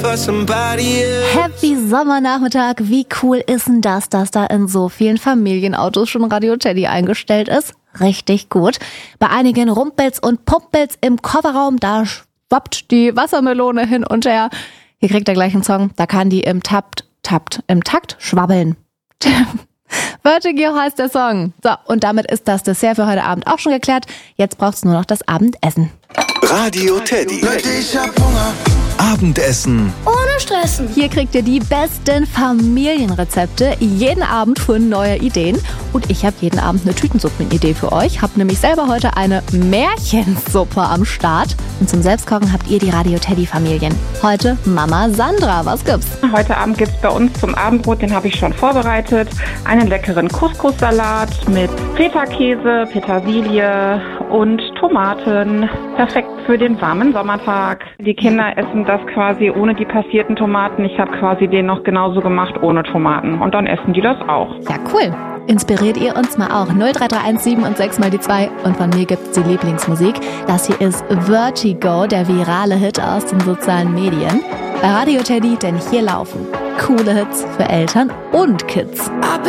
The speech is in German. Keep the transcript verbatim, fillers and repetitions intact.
Happy Sommernachmittag. Wie cool ist denn das, dass da in so vielen Familienautos schon Radio Teddy eingestellt ist? Richtig gut. Bei einigen rumpelt's und pumpelt's im Kofferraum, da schwappt die Wassermelone hin und her. Hier kriegt er gleich einen Song, da kann die im Takt, Takt, im Takt schwabbeln. Vertigo heißt der Song. So, und damit ist das Dessert für heute Abend auch schon geklärt. Jetzt braucht's nur noch das Abendessen. Radio Teddy. Leute, ich hab Hunger. Abendessen. Ohne Stressen. Hier kriegt ihr die besten Familienrezepte jeden Abend für neue Ideen. Und ich habe jeden Abend eine Tütensuppenidee für euch. Hab nämlich selber heute eine Märchensuppe am Start. Und zum Selbstkochen habt ihr die Radio Teddy Familien. Heute Mama Sandra. Was gibt's? Heute Abend gibt's bei uns zum Abendbrot, den habe ich schon vorbereitet, einen leckeren Couscous-Salat mit Feta-Käse, Petersilie und Tomaten. Perfekt für den warmen Sommertag. Die Kinder essen das quasi ohne die passierten Tomaten. Ich habe quasi den noch genauso gemacht ohne Tomaten. Und dann essen die das auch. Ja, cool. Inspiriert ihr uns mal auch. null drei drei eins sieben und sechs mal die zwei. Und von mir gibt's die Lieblingsmusik. Das hier ist Vertigo, der virale Hit aus den sozialen Medien. Bei Radio Teddy, denn hier laufen coole Hits für Eltern und Kids.